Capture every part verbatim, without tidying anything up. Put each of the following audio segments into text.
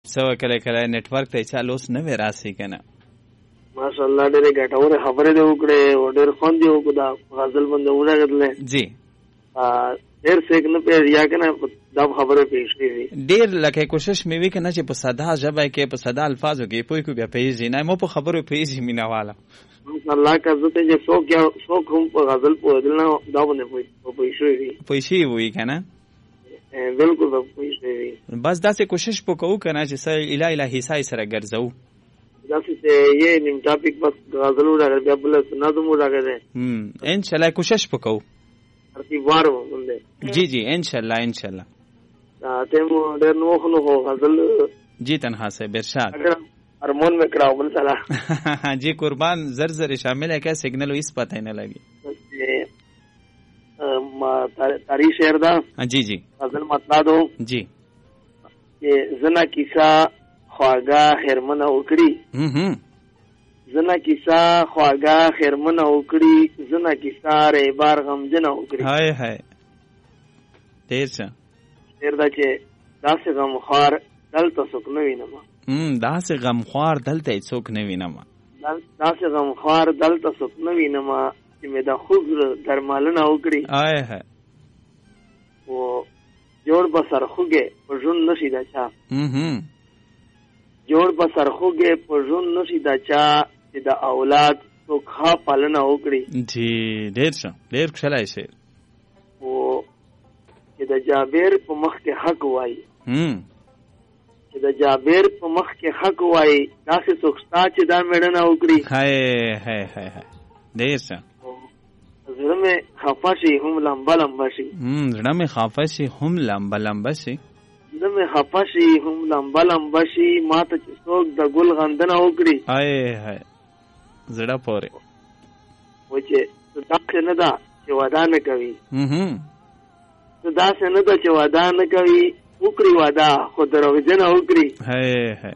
سو کله کله نیټورک ته چالو اوس نه راسي کنه. ماشاءالله ډېرې ګټورې خبرې دې وکړې او ډېر خوند یې وکړو. دا غزل باندې وړاندې جی ډېر څه نه پیژیا کنه دا خبره پیښ کړې ډېر لکه کوشش مې وی کنه چې په ساده ژبه کې په ساده الفاظو کې پوي کو بیا پیژې نه مو په خبرو پیژې میناواله الله کا عزت چې څوک یا څوک هم په غزل په دلنه دا باندې پوي پیښې وي پیښې وي کنه بالکل پیښې وي. بس داسې کوشش وکړو کنه چې سره الهي الهي سای سره ګرځو داسې چې یې نیم ټاپک بس غزل وړاندې بیا بل نظم وړاندې هم ان شاء الله کوشش وکړو ترتیبوار باندې. جی جی ان شاء الله ان شاء الله ته مو ډېر نو خو غزل جی تنها سے ارشاد هارمون میں کراو بل سلا جی قربان زر زر شامل ہے کیا سگنل اس پتہ نہیں لگی تاریخ شعر دا جی جی غزل مطلع دو جی کہ زنا کیسا خواگا خیرمن اوکڑی زنا کیسا خواگا خیرمن اوکڑی زنا کیسا رے بار غمجن اوکڑی ہائے ہائے دیر سے دیر دا چې داسې غمخوار دلته څوک نه وینم هم داسې غمخوار دلته څوک نه وینم داسې غمخوار دلته څوک نه وینم چې مې د خوږ درمالونه وکړي آی ہے او جوړ به سرخوږې په ژوند نشي دا چا جوړ به سرخوږې په ژوند نشي دا چا چې د اولاد څوک ښه پالنه وکړي. جی ډېر ښه ډېر ښکلی شعر او چې د جابر په مخ کې حق وایي چې د جابر په مخ کې حق وایي داسې څوک شته چې دا مېړنه وکړي. هی هی هی هی ډېر ښه زړه مې خفه شي هم لمبه لمبه شي زړه مې خفه شي هم لمبه لمبه شي زړه مې خفه شي هم لمبه لمبه شي ما ته چې څوک د ګل غندنه وکړي. هی هی زړه پورې و چې داسې نه ده چې واده نه کوي داسې نه ده چې واده نه کوي وکړي واده خو دروغجنه وکړي. هی هی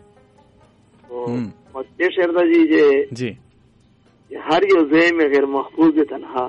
دې شعر دا جی جی هر یو ځای مې غیر محفوظ دی تنها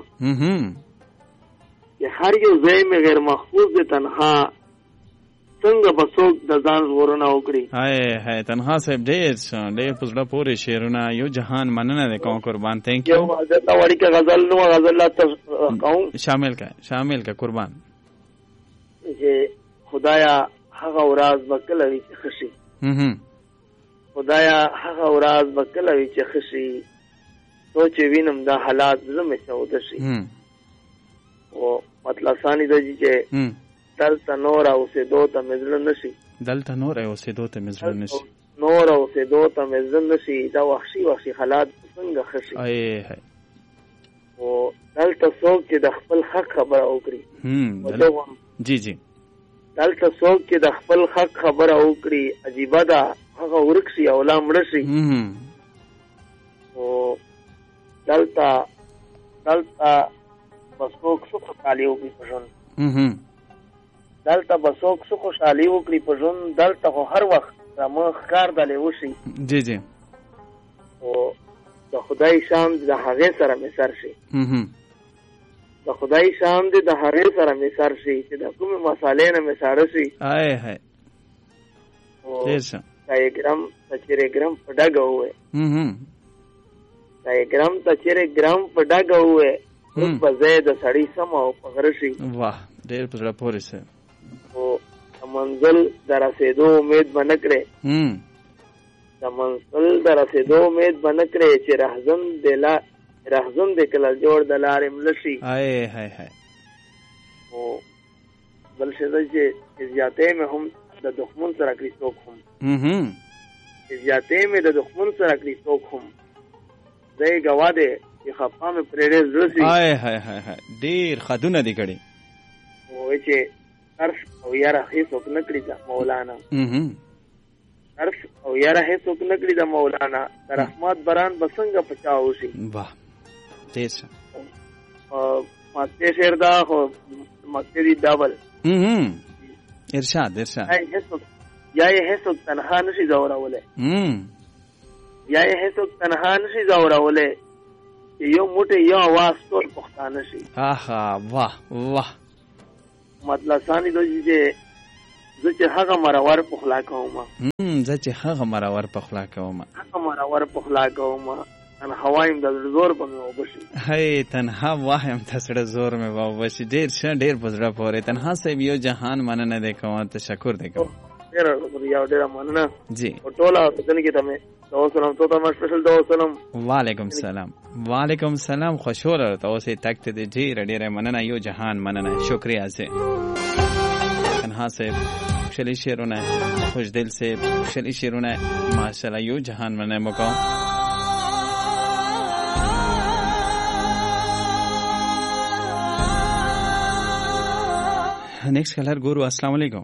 هر یو ځای مې غیر محفوظ دی تنها څنګه به څوک د ځان ژغورنه وکړي. هی هی تنها صاحب ډېر ډېر په زړه پورې شعرونه یو جهان مننه دی کوم قربان تھینک یو دا وړي که غزل نو غزل لا کوم شامل کا شامل کا قربان چې خدایا هغه ورځ به کله وي چې ښه شي خدایا هغه ورځ به کله وي چې ښه شي سوچ وینم دا حالات زه مې سوده شي او مطلب ثاني دا چې دلته نور اوسېدو ته مې زړه نه شي دلته نور اوسېدو ته مې زړه نه شي نور اوسېدو ته مې زړه نه شي دا وحشي وحشي حالات څنګه ښه شي. او دلته څوک چې د خپل حق خبره وکړي جی جی دلته څوک چې د خپل حق خبره وکړي عجیبه ده هغه ورک شي او لا مړه شي. او دلته دلته به څوک څه خوشحالي وکړي په ژوند دلته به څوک څه خوشحالي وکړي په ژوند دلته خو هر وخت زموږ ښکار دلې وشي. جی جی او د خدای شان د هغې سره مې سر شي د خدای شان دې د هغې سره مې سر شي چې د کومې مسالې نه مې ساړه شي. هی هی ډېر ښه ګرم ته چیرې ګرم په ډګه ووایې ګرم ته چیرې ګرم په ډګه ووایې اوس به ځای د سړي سم او په غره شي. واه ډېر په زړه پورې شعر او د منزل د رسېدو امید به نه کړې د منزل د رسېدو امید به نه کړې چې رهزن دې لا رهزن دې کله جوړ د لارې مړه شي. هی هی هی او بل شی دا چې زیاتې مې هم د دښمن سره کړي څوک هم زیاتې مې د دښمن سره کړي څوک هم زه یې ګواه دی چې خفا مې پرې ډېر زړه شي. هی هی هی ډېر خدونه دي کړي وایي چې عرف او یاره هېڅوک نه کړي د مولانا عرف او یاره هېڅوک نه کړي د مولانا د رحمت باران به څنګه په چا وشي. واه ډېر ښه مکتې شعر دا خو مکتې دي ډبل ارشاد ارشاد یا یې هېڅوک تنها نشي ځورولی یا یې هېڅوک تنها نشي ځورولی چې یو موټی یو اواز ټول پښتانه شي. آها واه واه مطلب ثاني دا چې زه چې هغه مرور پخلا کوم هم زه چې هغه مرور پخلا کوم هغه مرور پخلا کوم تنها وایم د زور په مې وبشي هی تنها وایم د زړه زور مې وبشي ډېر ښه ډېر په زړه پورې تنها صاحب یو جهان مننه دی کوم تشکر دی کوم ډېر یو ډېر مننه جی ټوله پتن کې تمه دعا سلام تو تمه سپیشل دعا سلام وعلیکم السلام وعلیکم السلام خوشحال تاسو تک ته ډېر ډېر مننه یو جهان مننه شکریہ سه تنها صاحب شلی شیرونه خوش دل سے شلی شیرونه ماشاءالله یو جهان مننه مکو نیکسٹ کلر گورو السلام علیکم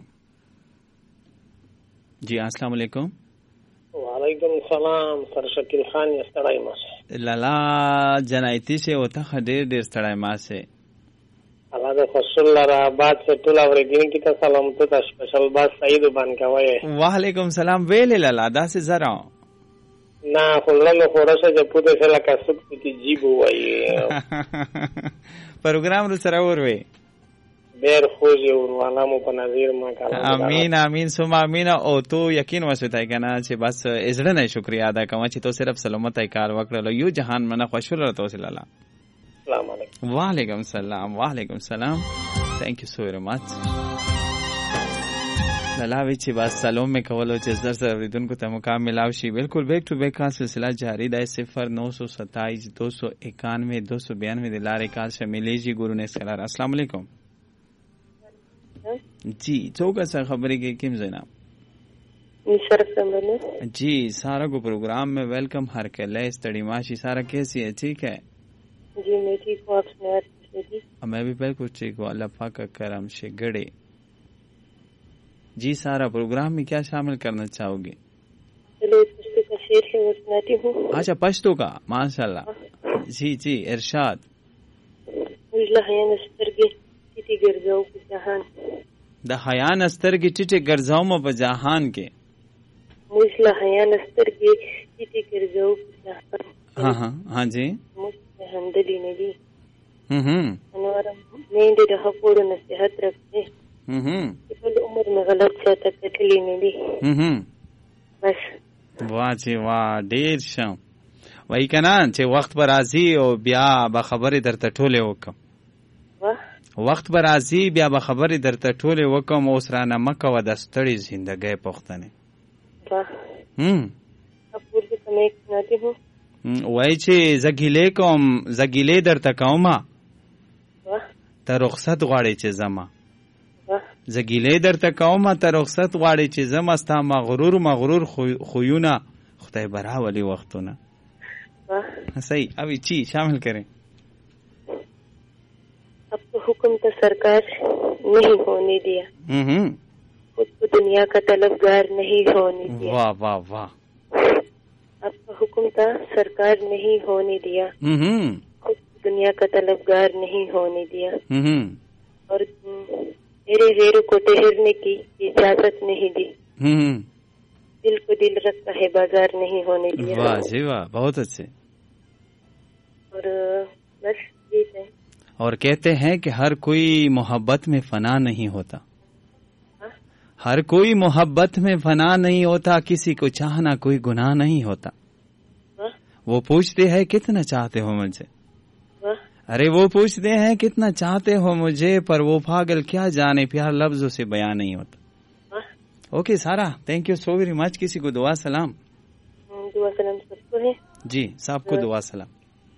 جی السلام علیکم وعلیکم السلام سر شکیل خان یا ستړی ماسه لالا جنایتی سے ہوتا ډیر ډیر ستړی ماسه الله د فصل را بعد سے ټول اوریدین کی ته سلام ته سپیشل باز سعید باندې کوي وعلیکم السلام ویل لالا دا سے زرا نا خلل خورشه چې پوتې سره کا سب کی جیب وای پروګرام رو سره ور وی بیر خوږی وروانا مو په نظیر ما کاله امین امین سم امین او تو یقین وسوتای کنه چې بس اجړه نه شکریا ادا کوم چې تو صرف سلامت کار وکړلو یو جهان منه خوشاله توسل الله السلام علیکم وعلیکم السلام وعلیکم السلام تhank you so very much لالاوی چې بس سلام می کولو چې زر سره ورېدونکو ته مقام ملاو شي بالکل بیک ټو بیک کا سلسله جاری ده صفر نو سو ستائیس دو سو اکانوے دو سو بیانوے د لارې کال شاملې جی ګورو نے سلام السلام علیکم جی څوک سره خبرې کې کیم زینا نشرف سمرنے جی سارا کو پروگرام میں ویلکم ہر کے لئے استڑی ماشی سارا کیسی ہے ٹھیک ہے جی میں ٹھیک ہوں آپ سنائے جی میں بھی بالکل ٹھیک ہوں اللہ پاک کا کرم سے گڑے جی سارا پروگرام میں کیا شامل کرنا چاہو گے چلو پشتو کا شعر ہے وہ سناتی ہوں اچھا پشتو کا ماشاءاللہ جی جی ارشاد مجھلا حیان استرگی ټیټي ګرځاو په جهان د حیا نسترګې ټیټي ګرځاو په جهان کې موږ له حیا نسترګې ټیټي ګرځاو په جهان ها ها ها جی موږ هندلې نه دي هم هم انوار مې د حقوقو نصيحت راکړي هم هم ټول عمر مې غلط څه تکلې نه دي هم هم بس واه چې واه ډیر شم وای کنه چې وخت پر راځي او بیا به خبرې درته ټوله وکم واه وخت به راځي بیا به خبرې درته ټولې وکم اوس رانه مه کوه د ستړې زندګۍ پوښتنې وایي چې زه ګیلې کوم زه ګیلې درته کومه ته رخصت غواړې چې زما زه ګیلې درته کومه ته رخصت غواړې چې زما ستا مغرور مغرور خویونه خدای به راولي وختونه صحیح ابھی چی شامل کریں اب تو حکم تو سرکار نہیں ہونے دیا خود کو دنیا کا طلبگار نہیں ہونے دیا واہ واہ واہ اب تو حکم تو سرکار نہیں ہونے دیا خود کو دنیا کا طلبگار نہیں ہونے دیا اور میرے غیر کو ٹہرنے کی اجازت نہیں دی دل کو دل رکھتا ہے بازار نہیں ہونے دیا واہ جی واہ بہت اچھے اور بس یہ ہے اور کہتے ہیں کہ ہر کوئی محبت میں فنا نہیں ہوتا ہر کوئی محبت میں فنا نہیں ہوتا کسی کو چاہنا کوئی گناہ نہیں ہوتا وہ پوچھتے ہیں کتنا چاہتے ہو مجھے ارے وہ پوچھتے ہیں کتنا چاہتے ہو مجھے پر وہ پاگل کیا جانے پیار لفظوں سے بیان نہیں ہوتا اوکے سارا تھینک یو سو ویری مچ کسی کو دعا سلام دعا سلام سب کو ہے جی سب کو دعا سلام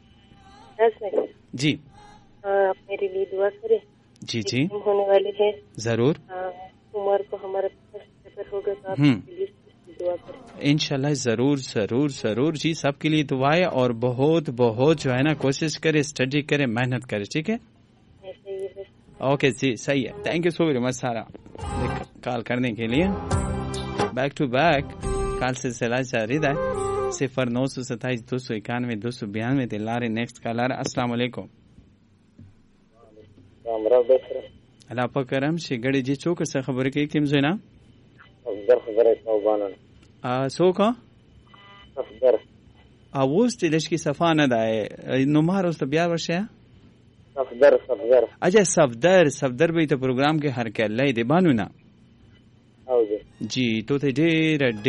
جی آپ میرے لیے دعا کریں جی جی ہونے والی ہے ضرور عمر کو ہمارا ہوگا تو آپ دعا کریں انشاءاللہ ضرور ضرور ضرور جی سب کے لیے دعائیں اور بہت بہت جو ہے نا کوشش کرے اسٹڈی کرے محنت کرے ٹھیک ہے اوکے جی صحیح ہے تھینک یو سو ویری مچ سارا کال کرنے کے لیے بیک ٹو بیک کال سلسلہ جاری ہے صفر نو سو ستائیس دو سو اکانوے دو سو بیانوے دلارے نیکسٹ کالر السلام علیکم الله په کرم شي ګړي جی څوک څه خبرې کوي کوم زینا افضل خبره کوبانه ا څوک افضل اوس د لشکي صفا نه ده نو مار اوس بیا ورشه صفدر صفدر اجه صفدر صفدر به ته پروګرام کې هر کله دی بانو نه हौदे जी तो थे ढेर